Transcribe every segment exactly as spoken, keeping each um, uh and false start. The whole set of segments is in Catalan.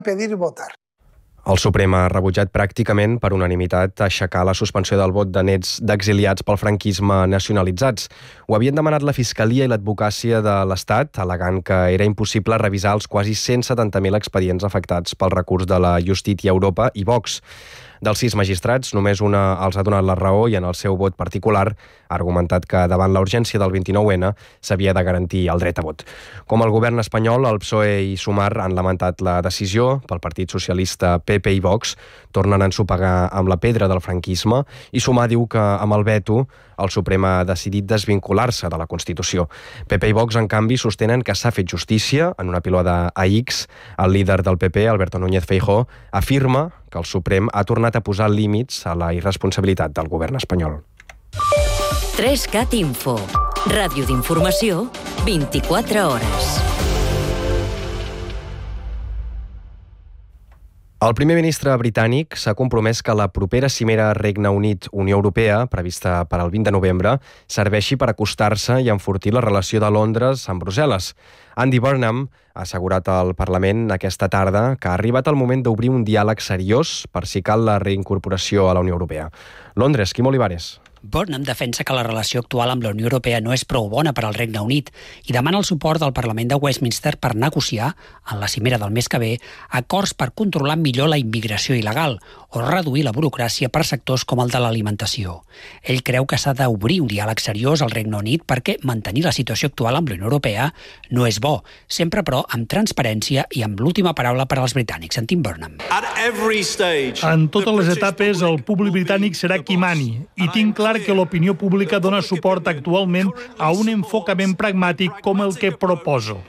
pedir votar. El Suprem ha rebutjat pràcticament per unanimitat aixecar la suspensió del vot de nets d'exiliats pel franquisme nacionalitzats. Ho havien demanat la Fiscalia i l'Advocàcia de l'Estat, al·legant que era impossible revisar els quasi cent setanta mil expedients afectats pel recurs de la Justícia Europa i Vox. Dels sis magistrats, només una els ha donat la raó i en el seu vot particular ha argumentat que davant la urgència del vint-i-nou ene s'havia de garantir el dret a vot. Com el govern espanyol, el P S O E i Sumar han lamentat la decisió. Pel Partit Socialista, P P i Vox tornen a ensopegar amb la pedra del franquisme i Sumar diu que amb el veto el Suprem ha decidit desvincular-se de la Constitució. P P i Vox, en canvi, sostenen que s'ha fet justícia. En una pilota a X, el líder del P P, Alberto Núñez Feijóo, afirma que el Suprem ha tornat a posar límits a la irresponsabilitat del govern espanyol. tres cat Info. Ràdio d'informació, vint-i-quatre hores. El primer ministre britànic s'ha compromès que la propera cimera Regne Unit-Unió Europea, prevista per al vint de novembre, serveixi per acostar-se i enfortir la relació de Londres amb Brussel·les. Andy Burnham ha assegurat al Parlament aquesta tarda que ha arribat el moment d'obrir un diàleg seriós per si cal la reincorporació a la Unió Europea. Londres, Quim Olivares. Burnham defensa que la relació actual amb la Unió Europea no és prou bona per al Regne Unit i demana el suport del Parlament de Westminster per negociar, en la cimera del mes que ve, acords per controlar millor la immigració il·legal o reduir la burocràcia per sectors com el de l'alimentació. Ell creu que s'ha d'obrir un diàleg seriós al Regne Unit perquè mantenir la situació actual amb la Unió Europea no és bo, sempre però amb transparència i amb l'última paraula per als britànics. Sentim Burnham. En totes les etapes el públic britànic serà qui mani i tinc clar que l'opinió pública dona suport actualment a un enfocament pragmàtic com el que proposo.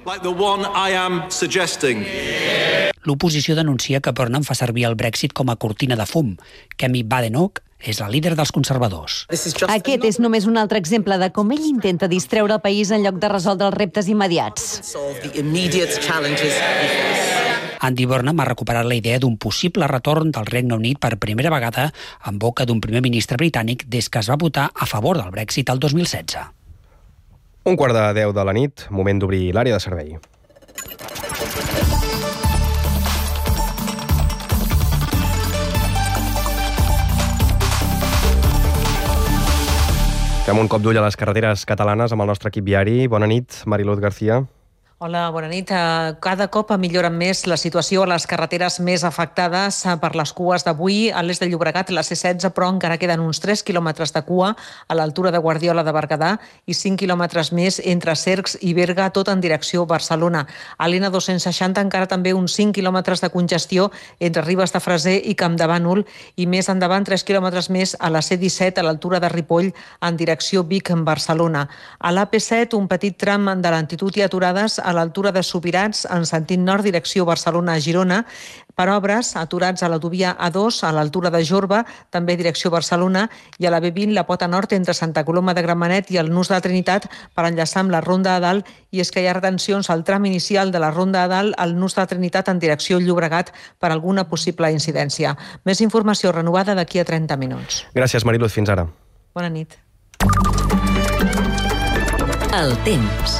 L'oposició denuncia que Burnham fa servir el Brexit com a cortina de fum. Kemi Badenoch és la líder dels conservadors. Aquest és només un altre exemple de com ell intenta distreure el país en lloc de resoldre els reptes immediats. Andy Burnham ha recuperat la idea d'un possible retorn del Regne Unit per primera vegada en boca d'un primer ministre britànic des que es va votar a favor del Brexit el dos mil setze. Un quart de deu de la nit, moment d'obrir l'àrea de servei. Fem un cop d'ull a les carreteres catalanes amb el nostre equip viari. Bona nit, Mariluz García. Hola, bona nit. Cada cop millora més la situació a les carreteres més afectades per les cues d'avui. A l'est de Llobregat, la C setze, però encara queden uns tres quilòmetres de cua a l'altura de Guardiola de Berguedà i cinc quilòmetres més entre Cercs i Berga, tot en direcció Barcelona. A l'N dos-cents seixanta encara també uns cinc quilòmetres de congestió entre Ribes de Freser i Campdevànol i més endavant tres quilòmetres més a la C disset a l'altura de Ripoll en direcció Vic-Barcelona. A l'A P set, un petit tram de lentitud i aturades a l'altura de Subirats en sentit nord direcció Barcelona-Girona, per obres aturats a l'autovia A dos a l'altura de Jorba, també direcció Barcelona, i a la B vint la pota nord entre Santa Coloma de Gramenet i el Nus de la Trinitat per enllaçar amb la Ronda de Dalt, i és que hi ha retencions al tram inicial de la Ronda de Dalt al Nus de la Trinitat en direcció Llobregat per alguna possible incidència. Més informació renovada d'aquí a trenta minuts. Gràcies, Mariluz. Fins ara. Bona nit. El temps.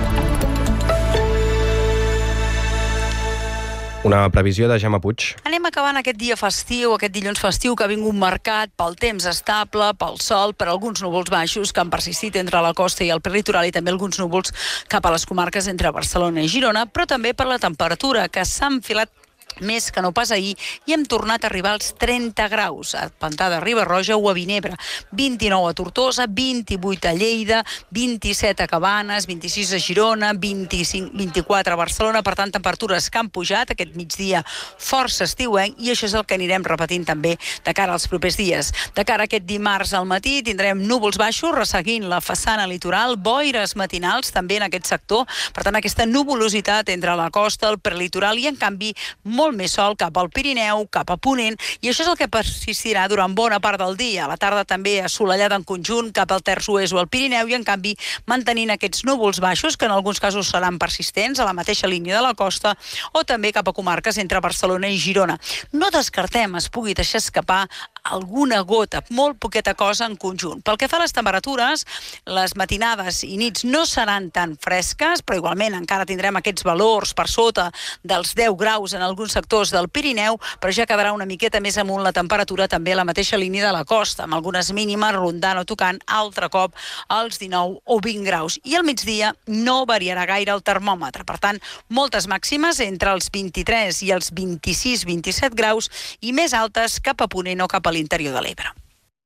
Una previsió de Gemma Puig. Anem acabant aquest dia festiu, aquest dilluns festiu que ha vingut marcat pel temps estable, pel sol, per alguns núvols baixos que han persistit entre la costa i el prelitoral i també alguns núvols cap a les comarques entre Barcelona i Girona, però també per la temperatura que s'ha enfilat més que no pas ahir i hem tornat a arribar als trenta graus a Pantà de Riba-roja o a Vinebre, vint-i-nou a Tortosa, vint-i-vuit a Lleida, vint-i-set a Cabanes, vint-i-sis a Girona, vint-i-cinc, vint-i-quatre a Barcelona, per tant temperatures que han pujat aquest migdia força estiuenc i això és el que anirem repetint també de cara als propers dies. De cara a aquest dimarts al matí tindrem núvols baixos resseguint la façana litoral, boires matinals també en aquest sector, per tant aquesta nuvolositat entre la costa, el prelitoral i en canvi molt molt més sol cap al Pirineu, cap a Ponent, i això és el que persistirà durant bona part del dia. A la tarda també assolellada en conjunt cap al terç oest o al Pirineu i en canvi mantenint aquests núvols baixos que en alguns casos seran persistents a la mateixa línia de la costa o també cap a comarques entre Barcelona i Girona. No descartem es pugui deixar escapar alguna gota, molt poqueta cosa en conjunt. Pel que fa a les temperatures, les matinades i nits no seran tan fresques, però igualment encara tindrem aquests valors per sota dels deu graus en alguns sectors del Pirineu, però ja quedarà una miqueta més amunt la temperatura també a la mateixa línia de la costa, amb algunes mínimes rondant o tocant altre cop als dinou o vint graus. I al migdia no variarà gaire el termòmetre. Per tant, moltes màximes entre els vint-i-tres i els vint-i-sis vint-i-set graus i més altes cap a Ponent o cap a l'interior de l'Ebre.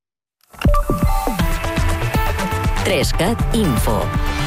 Trescat Info.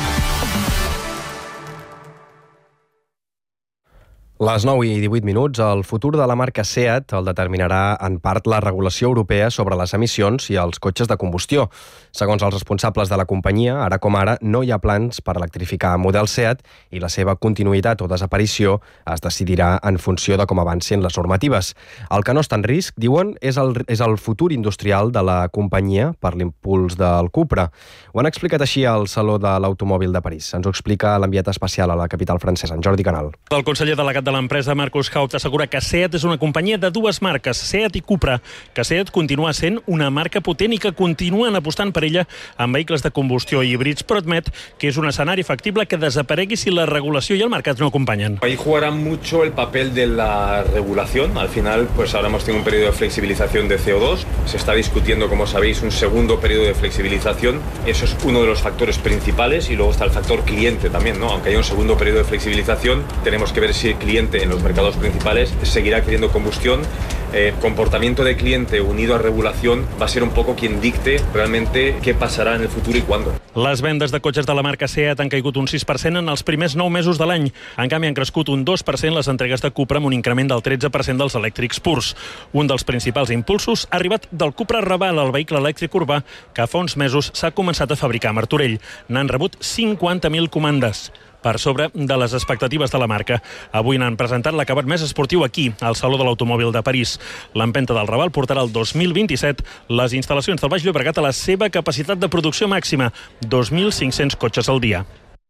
Les nou i divuit minuts, el futur de la marca SEAT el determinarà en part la regulació europea sobre les emissions i els cotxes de combustió. Segons els responsables de la companyia, ara com ara no hi ha plans per electrificar model SEAT i la seva continuïtat o desaparició es decidirà en funció de com avancin les normatives. El que no està en risc, diuen, és el, és el futur industrial de la companyia per l'impuls del Cupra. Ho han explicat així al Saló de l'Automòbil de París. Ens ho explica l'enviat especial a la capital francesa, en Jordi Canal. El conseller delegat de l'empresa, Markus Haupt, assegura que SEAT és una companyia de dues marques, SEAT i Cupra, que SEAT continua sent una marca potent i que continuen apostant per ella en vehicles de combustió i híbrids, però admet que és un escenari factible que desaparegui si la regulació i el mercat no acompanyen. Ahí jugará mucho el papel de la regulación. Al final, pues ahora hemos tenido un periodo de flexibilización de C O dos. Se está discutiendo, como sabéis, un segundo periodo de flexibilización. Eso es uno de los factores principales y luego está el factor cliente también, ¿no? Aunque haya un segundo periodo de flexibilización, tenemos que ver si el cliente en los mercados principales seguirá queriendo combustión. Eh, comportamiento de cliente unido a regulación va a ser un poco quien dicte realmente qué passarà en el futur i quan. Les vendes de cotxes de la marca SEAT han caigut un sis per cent en els primers nou mesos de l'any. En canvi, han crescut un dos per cent les entregues de Cupra amb un increment del tretze per cent dels elèctrics purs. Un dels principals impulsos ha arribat del Cupra Raval, el vehicle elèctric urbà, que fa uns mesos s'ha començat a fabricar a Martorell. N'han rebut cinquanta mil comandes, per sobre de les expectatives de la marca. Avui n'han presentat l'acabat més esportiu aquí, al Saló de l'Automòbil de París. L'empenta del Raval portarà el dos mil vint-i-set les instal·lacions del Baix Llobregat a la seva capacitat de producció màxima, dos mil cinc-cents cotxes al dia.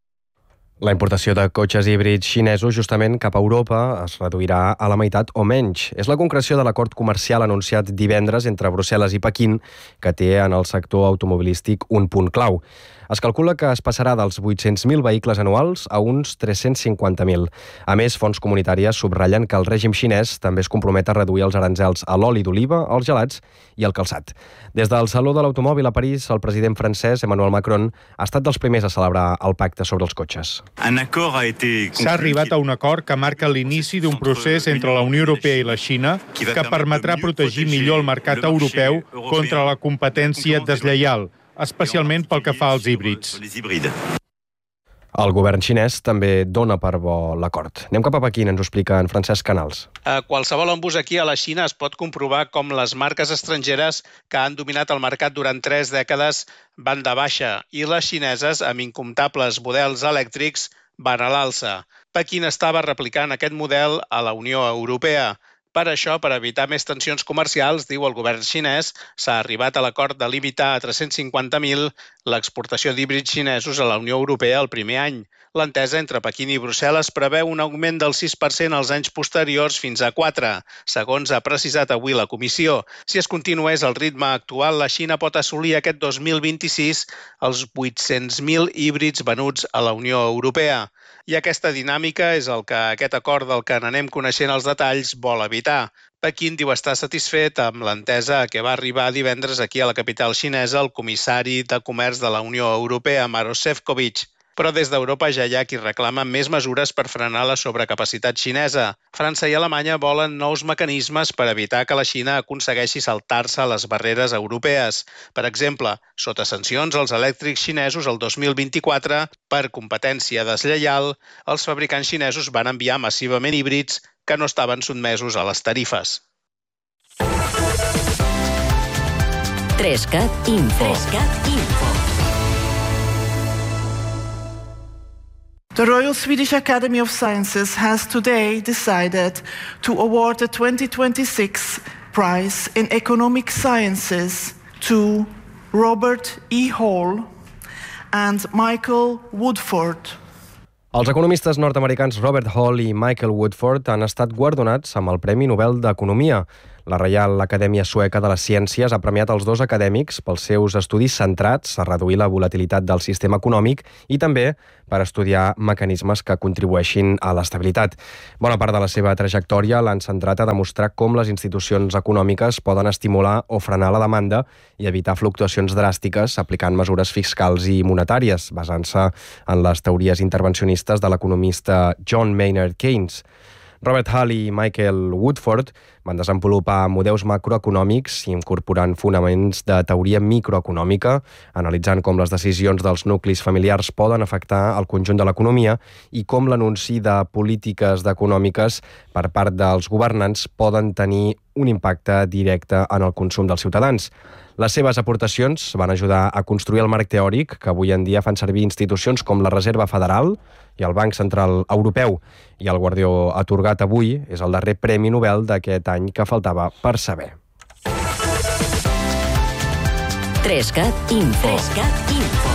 La importació de cotxes híbrids xinesos justament cap a Europa es reduirà a la meitat o menys. És la concreció de l'acord comercial anunciat divendres entre Brussel·les i Pequín, que té en el sector automobilístic un punt clau. Es calcula que es passarà dels vuit-cents mil vehicles anuals a uns tres-cents cinquanta mil. A més, fonts comunitàries subratllen que el règim xinès també es compromet a reduir els aranzels a l'oli d'oliva, els gelats i el calçat. Des del Saló de l'Automòbil a París, el president francès, Emmanuel Macron, ha estat dels primers a celebrar el pacte sobre els cotxes. S'ha arribat a un acord que marca l'inici d'un procés entre la Unió Europea i la Xina que permetrà protegir millor el mercat europeu contra la competència deslleial, especialment pel que fa als híbrids. El govern xinès també dona per bo l'acord. Anem cap a Pequín, ens ho explica en Francesc Canals. A qualsevol embús aquí a la Xina es pot comprovar com les marques estrangeres que han dominat el mercat durant tres dècades van de baixa i les xineses, amb incomptables models elèctrics, van a l'alça. Pequín estava replicant aquest model a la Unió Europea. Per això, per evitar més tensions comercials, diu el govern xinès, s'ha arribat a l'acord de limitar a tres-cents cinquanta mil l'exportació d'híbrids xinesos a la Unió Europea el primer any. L'entesa entre Pequín i Brussel·les preveu un augment del sis per cent als anys posteriors fins a quatre, segons ha precisat avui la Comissió. Si es continués el ritme actual, la Xina pot assolir aquest dos mil vint-i-sis els vuit-cents mil híbrids venuts a la Unió Europea. I aquesta dinàmica és el que aquest acord del que n'anem coneixent els detalls vol evitar. Pequín diu estar satisfet amb l'entesa a què va arribar divendres aquí a la capital xinesa el comissari de Comerç de la Unió Europea, Maroš Šefčovič. Però des d'Europa ja hi ha qui reclama més mesures per frenar la sobrecapacitat xinesa. França i Alemanya volen nous mecanismes per evitar que la Xina aconsegueixi saltar-se les barreres europees. Per exemple, sota sancions als elèctrics xinesos el dos mil vint-i-quatre, per competència deslleial, els fabricants xinesos van enviar massivament híbrids que no estaven sotmesos a les tarifes. Trescat Info. Trescat Info. The Royal Swedish Academy of Sciences has today decided to award the twenty twenty-six prize in Economic Sciences to Robert E. Hall and Michael Woodford. Els economistes nord-americans Robert Hall i Michael Woodford han estat guardonats amb el Premi Nobel d'Economia. La Reial Acadèmia Sueca de les Ciències ha premiat els dos acadèmics pels seus estudis centrats a reduir la volatilitat del sistema econòmic i també per estudiar mecanismes que contribueixin a l'estabilitat. Bona part de la seva trajectòria l'han centrat a demostrar com les institucions econòmiques poden estimular o frenar la demanda i evitar fluctuacions dràstiques aplicant mesures fiscals i monetàries, basant-se en les teories intervencionistes de l'economista John Maynard Keynes. Robert Hall i Michael Woodford van desenvolupar models macroeconòmics incorporant fonaments de teoria microeconòmica, analitzant com les decisions dels nuclis familiars poden afectar el conjunt de l'economia i com l'anunci de polítiques econòmiques per part dels governants poden tenir un impacte directe en el consum dels ciutadans. Les seves aportacions van ajudar a construir el marc teòric que avui en dia fan servir institucions com la Reserva Federal i el Banc Central Europeu. I el guardió atorgat avui és el darrer Premi Nobel d'aquest any que faltava per saber. Trescat Info. Trescat Info.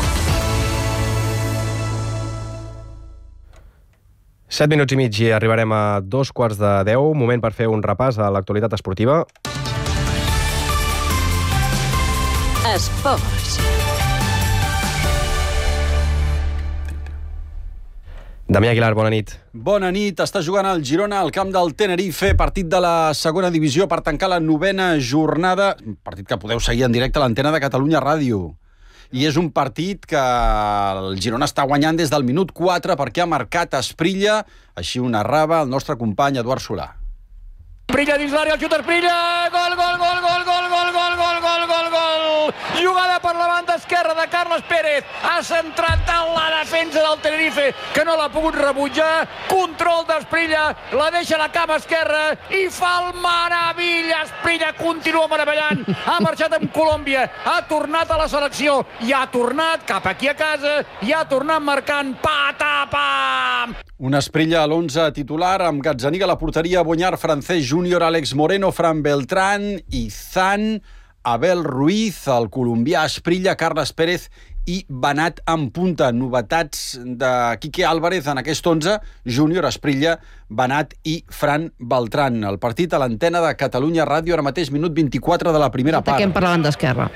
Set minuts i mig i arribarem a dos quarts de deu. Moment per fer un repàs a l'actualitat esportiva. Esports. Damià Aguilar, bona nit. Bona nit. Està jugant el Girona al camp del Tenerife, partit de la segona divisió per tancar la novena jornada, partit que podeu seguir en directe a l'antena de Catalunya Ràdio. I és un partit que el Girona està guanyant des del minut quatre perquè ha marcat Asprilla, així ho narrava el nostre company Eduard Solà. Asprilla dins l'àrea, el xut Asprilla, gol, gol, gol, gol, gol, gol, gol, gol, gol, gol, gol. Jugada per la banda esquerra de Carles Pérez, ha centrat en la defensa del Tenerife, que no l'ha pogut rebutjar, control d'Asprilla, la deixa a la cama esquerra i fa el meravella. Asprilla continua meravellant, ha marxat amb Colòmbia, ha tornat a la selecció i ha tornat cap aquí a casa i ha tornat marcant patapam. Un Asprilla a l'onze titular amb Gazzaniga a la porteria, Boñar, Francés Júnior, Àlex Moreno, Fran Beltrán, Izan, Abel Ruiz, el colombià Asprilla, Carles Pérez i Banat en punta. Novetats de Quique Álvarez en aquest onze, Júnior, Asprilla, Banat i Fran Beltrán. El partit a l'antena de Catalunya Ràdio, ara mateix minut vint-i-quatre de la primera part. Ataquem per la banda esquerra.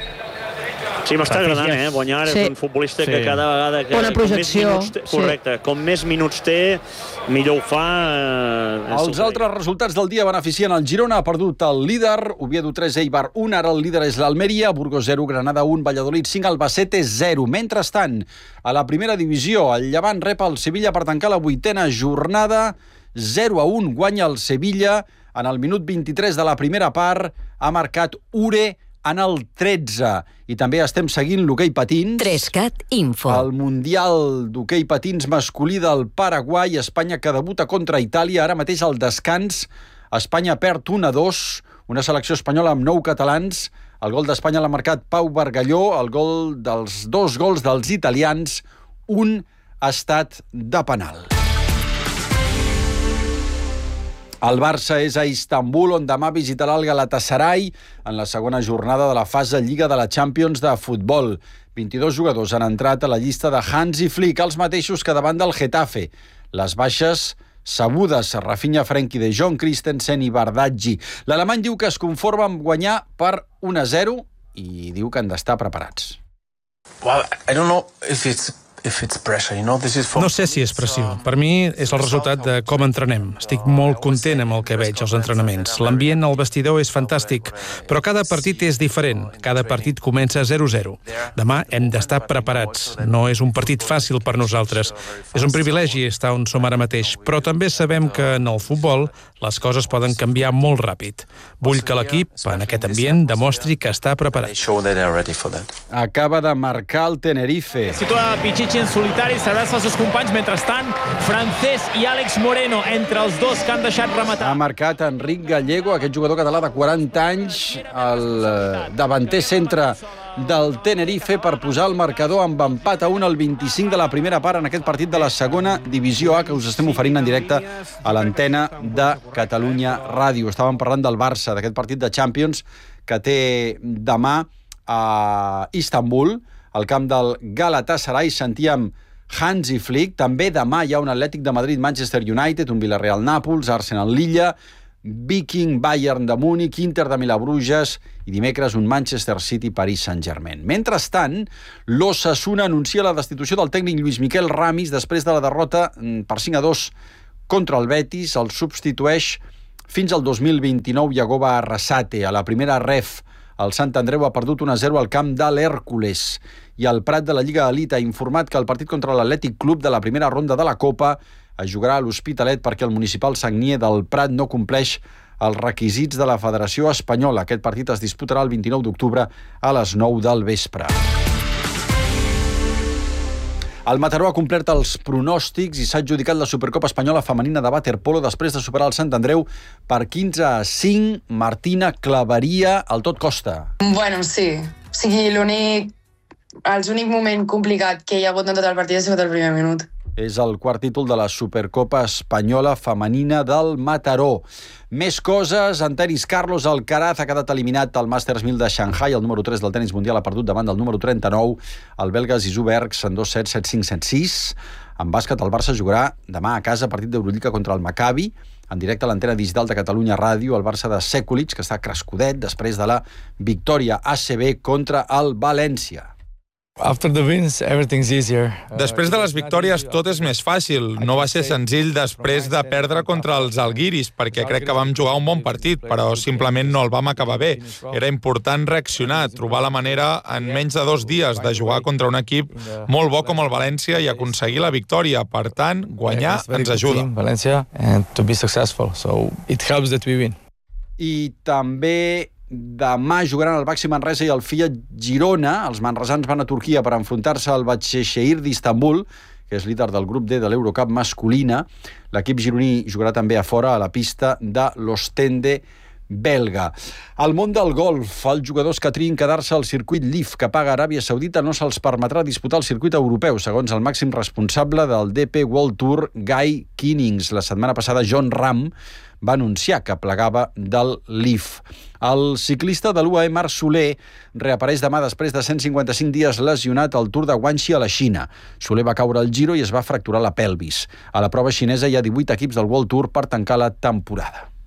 Sí, m'està agradant, eh? Boñar sí. És un futbolista sí. que cada vegada... Que, Bona projecció. Com té, correcte. Sí. Com més minuts té, millor ho fa. Eh, Els altres resultats del dia beneficien el Girona. Ha perdut el líder, Oviedo tres, Eibar un. Ara el líder és l'Almeria, Burgos zero, Granada un, Valladolid cinc, Albacete zero. Mentrestant, a la primera divisió, el Llevant rep el Sevilla per tancar la vuitena jornada. zero a un guanya el Sevilla. En el minut vint-i-tres de la primera part ha marcat Ure en el tretze. I també estem seguint l'hoquei patins. Trescat Info. El Mundial d'hoquei patins masculí del Paraguai, Espanya que debuta contra Itàlia. Ara mateix al descans, Espanya perd un a dos, una selecció espanyola amb nou catalans. El gol d'Espanya l'ha marcat Pau Bargalló, el gol dels dos gols dels italians, un ha estat de penal. El Barça és a Istanbul, on demà visitarà el Galatasaray en la segona jornada de la fase Lliga de la Champions de futbol. vint-i-dos jugadors han entrat a la llista de Hansi Flick, els mateixos que davant del Getafe. Les baixes sabudes, Rafinha, Frenkie de Jong, Christensen i Bardaggi. L'alemany diu que es conforma amb guanyar per un a zero i diu que han d'estar preparats. Well, I don't know if it's No sé si és pressió. Per mi és el resultat de com entrenem. Estic molt content amb el que veig als entrenaments. L'ambient al vestidor és fantàstic, però cada partit és diferent. Cada partit comença zero a zero. Demà hem d'estar preparats. No és un partit fàcil per nosaltres. És un privilegi estar on som ara mateix, però també sabem que en el futbol les coses poden canviar molt ràpid. Vull que l'equip, en aquest ambient, demostri que està preparat. Acaba de marcar el Tenerife. Situa Pichichi en solitari, serveix als seus companys. Mentrestant, Francés i Àlex Moreno, entre els dos que han deixat rematar. Ha marcat Enric Gallego, aquest jugador català de quaranta anys, el davanter centre del Tenerife, per posar el marcador amb empat a un al vint-i-cinc de la primera part en aquest partit de la segona divisió A que us estem oferint en directe a l'antena de Catalunya Ràdio. Estàvem parlant del Barça, d'aquest partit de Champions que té demà a Istanbul, al camp del Galatasaray. Sentíem Hansi Flick. També demà hi ha un Atlètic de Madrid, Manchester United, un Villarreal Nàpols, Arsenal Lilla, Viking, Bayern de Múnich, Inter de Milà, Bruges i dimecres un Manchester City, Paris Saint-Germain. Mentrestant, l'Osasuna anuncia la destitució del tècnic Lluís Miquel Ramis després de la derrota per cinc a dos contra el Betis. El substitueix fins al dos mil vint-i-nou Yagoba Arrasate. A la primera ref, el Sant Andreu ha perdut un a zero al camp de l'Hèrcules. I el Prat de la Lliga Elite ha informat que el partit contra l'Atlètic Club de la primera ronda de la Copa es jugarà a l'Hospitalet perquè el municipal Sagnier del Prat no compleix els requisits de la Federació Espanyola. Aquest partit es disputarà el vint-i-nou d'octubre a les nou del vespre. El Mataró ha complert els pronòstics i s'ha adjudicat la Supercopa Espanyola Femenina de Waterpolo després de superar el Sant Andreu per quinze a cinc. Martina Claveria, al tot costa. Bueno, sí. O sigui, l'únic... Els únic moment complicat que hi ha hagut en tot el partit ha sigut el primer minut. És el quart títol de la Supercopa Espanyola Femenina del Mataró. Més coses, en tenis, Carlos Alcaraz ha quedat eliminat al Masters mil de Shanghai. El número tres del tenis mundial ha perdut davant del número trenta-nou, el belga Zizou Bergs, en dos sets, set cinc, set sis. En bàsquet, el Barça jugarà demà a casa partit d'Eurolliga contra el Maccabi. En directe a l'antena digital de Catalunya Ràdio, el Barça de Sekulic, que està crescudet després de la victòria A C B contra el València. Després de les victòries tot és més fàcil. No va ser senzill després de perdre contra els alguiris, perquè crec que vam jugar un bon partit, però simplement no el vam acabar bé. Era important reaccionar, trobar la manera en menys de dos dies de jugar contra un equip molt bo com el València i aconseguir la victòria. Per tant, guanyar ens ajuda. I també demà jugaran el Baxi Manresa i el Fiat Girona. Els manresans van a Turquia per enfrontar-se al Başakşehir d'Istanbul, que és líder del grup D de l'Eurocup masculina. L'equip gironí jugarà també a fora a la pista de l'Ostende belga. Al món del golf, els jugadors que triïn quedar-se al circuit L I V que paga Aràbia Saudita no se'ls permetrà disputar el circuit europeu, segons el màxim responsable del D P World Tour, Guy Kinnings. La setmana passada, John Ram va anunciar que plegava del L I V. El ciclista de l'U A E Marc Soler reapareix demà després de cent cinquanta-cinc dies lesionat al Tour de Guangxi a la Xina. Soler va caure al Giro i es va fracturar la pelvis. A la prova xinesa hi ha divuit equips del World Tour per tancar la temporada.